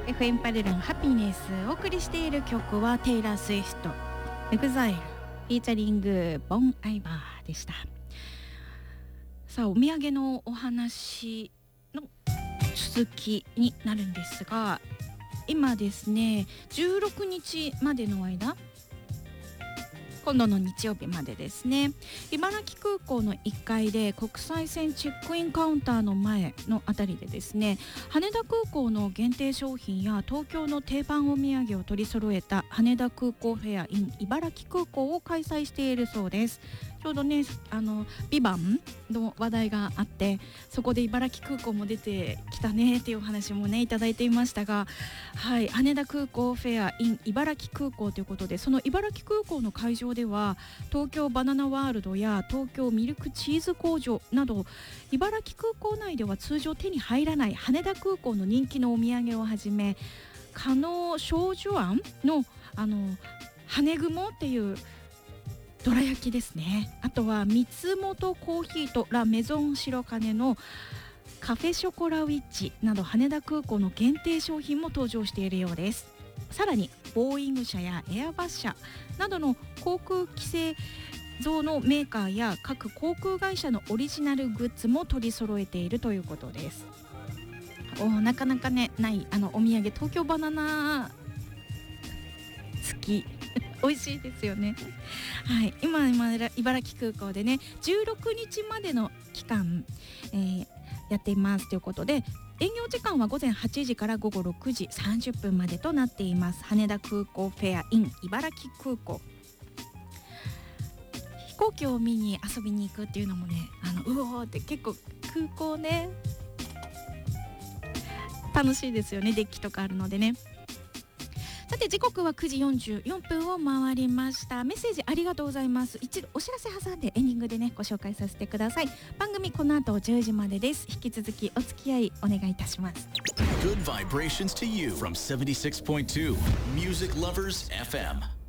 FM パレルンハピネスお送りしている曲はテイラー・スウィフトエグザイルフィーチャリングボン・アイバーでした。さあお土産のお話の続きになるんですが、今ですね16日までの間、今度の日曜日までですね、茨城空港の1階で国際線チェックインカウンターの前のあたりでですね、羽田空港の限定商品や東京の定番お土産を取り揃えた羽田空港フェア in 茨城空港を開催しているそうです。ちょうどねビバンの話題があって、そこで茨城空港も出てきたねっていうお話もねいただいていましたが、はい、羽田空港フェア in 茨城空港ということで、その茨城空港の会場では東京バナナワールドや東京ミルクチーズ工場など、茨城空港内では通常手に入らない羽田空港の人気のお土産をはじめ、加納少女庵の羽雲っていうどら焼きですね、あとは三つ元コーヒーとラメゾン白金のカフェショコラウィッチなど羽田空港の限定商品も登場しているようです。さらにボーイング社やエアバス社などの航空機製造のメーカーや各航空会社のオリジナルグッズも取り揃えているということです。なかなかねないお土産、東京バナナ付き美味しいですよね。はい、今茨城空港でね16日までの期間、やっていますということで、営業時間は午前8時から午後6時30分までとなっています。羽田空港フェア in 茨城空港、飛行機を見に遊びに行くっていうのもねうおーって結構空港ね楽しいですよね、デッキとかあるのでね。さて時刻は9時44分を回りました。メッセージありがとうございます。一度お知らせ挟んでエンディングでねご紹介させてください。番組この後10時までです。引き続きお付き合いお願いいたします。 Good vibrations to you from 76.2 Music Lovers FM